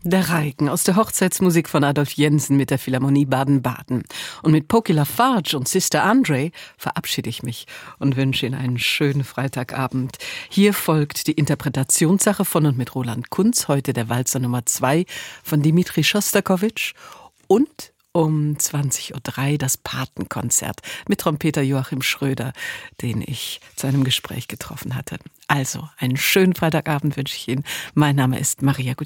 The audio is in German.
Der Reigen aus der Hochzeitsmusik von Adolf Jensen mit der Philharmonie Baden-Baden. Und mit Poky Lafarge und Sister Andre verabschiede ich mich und wünsche Ihnen einen schönen Freitagabend. Hier folgt die Interpretationssache von und mit Roland Kunz, heute der Walzer Nummer 2 von Dmitri Schostakowitsch und um 20.03 Uhr das Patenkonzert mit Trompeter Joachim Schröder, den ich zu einem Gespräch getroffen hatte. Also, einen schönen Freitagabend wünsche ich Ihnen. Mein Name ist Maria Gutierrez.